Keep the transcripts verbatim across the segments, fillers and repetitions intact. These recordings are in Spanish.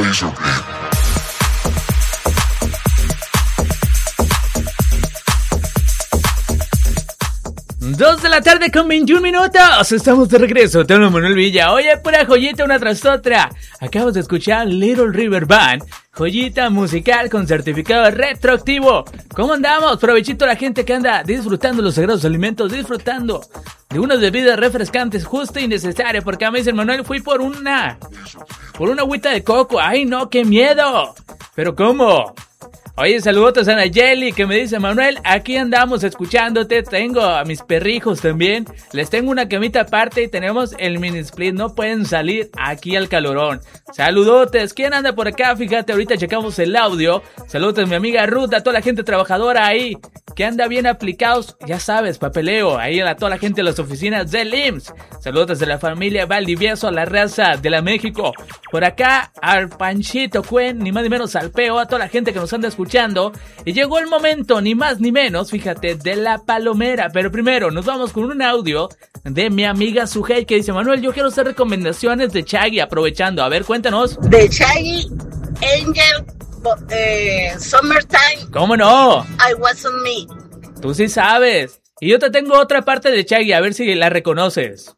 Dos de la tarde con veintiún minutos. Estamos de regreso. Te hablo Manuel Villa. Oye, pura joyita una tras otra. Acabas de escuchar Little River Band. Joyita musical con certificado retroactivo. ¿Cómo andamos? Provechito a la gente que anda disfrutando los sagrados alimentos, disfrutando de unas bebidas refrescantes justa y necesaria. Porque a mí dice Manuel, fui por una... Por una agüita de coco. ¡Ay no, qué miedo! ¿Pero cómo? Oye, saludos a Nayeli que me dice, Manuel, aquí andamos escuchándote, tengo a mis perrijos también, les tengo una camita aparte y tenemos el mini split, no pueden salir aquí al calorón. Saludotes, ¿quién anda por acá? Fíjate, ahorita checamos el audio. Saludos a mi amiga Ruth, a toda la gente trabajadora ahí, que anda bien aplicados, ya sabes, papeleo, ahí a toda la gente de las oficinas del I M S S. Saludos a la familia Valdivieso, a la raza de la México. Por acá, al Panchito Cuen, ni más ni menos al Peo, a toda la gente que nos anda escuchando. Escuchando, y llegó el momento, ni más ni menos, fíjate, de la palomera. Pero primero nos vamos con un audio de mi amiga Sujei que dice, Manuel, yo quiero hacer recomendaciones de Shaggy, aprovechando, a ver, cuéntanos. De Shaggy, Angel, eh, Summertime. ¿Cómo no? I Wasn't Me. Tú sí sabes. Y yo te tengo otra parte de Shaggy, a ver si la reconoces.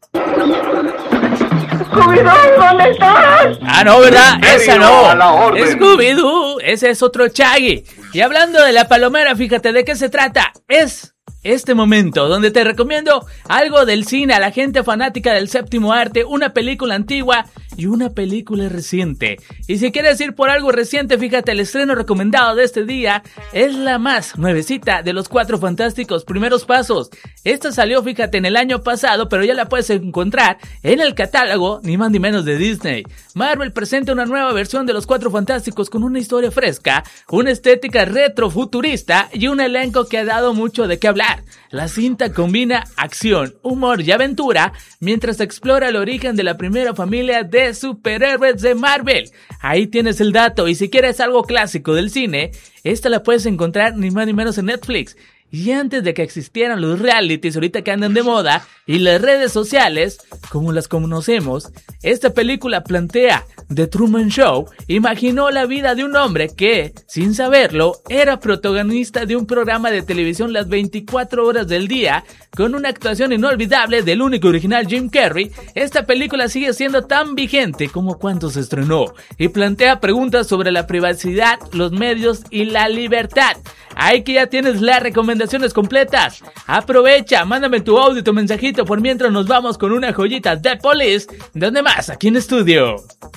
Scooby-Doo, ¿dónde estás? Ah, no, ¿verdad? Esa no. Scooby-Doo, ese es otro Shaggy. Y hablando de la palomera, fíjate de qué se trata. Es este momento donde te recomiendo algo del cine a la gente fanática del séptimo arte, una película antigua y una película reciente. Y si quieres ir por algo reciente, fíjate, el estreno recomendado de este día es la más nuevecita de los Cuatro Fantásticos Primeros Pasos. Esta salió, fíjate, en el año pasado, pero ya la puedes encontrar en el catálogo, ni más ni menos, de Disney. Marvel presenta una nueva versión de los Cuatro Fantásticos con una historia fresca, una estética retrofuturista y un elenco que ha dado mucho de qué hablar. La cinta combina acción, humor y aventura mientras explora el origen de la primera familia de superhéroes de Marvel. Ahí tienes el dato, y si quieres algo clásico del cine, esta la puedes encontrar ni más ni menos en Netflix. Y antes de que existieran los realities ahorita que andan de moda y las redes sociales, como las conocemos, esta película plantea The Truman Show, imaginó la vida de un hombre que, sin saberlo, era protagonista de un programa de televisión las veinticuatro horas del día, con una actuación inolvidable del único original Jim Carrey. Esta película sigue siendo tan vigente como cuando se estrenó, y plantea preguntas sobre la privacidad, los medios y la libertad. Ahí que ya tienes las recomendaciones completas. Aprovecha, mándame tu audio y tu mensajito por mientras nos vamos con una joyita de Police. ¿Dónde más? Aquí en estudio.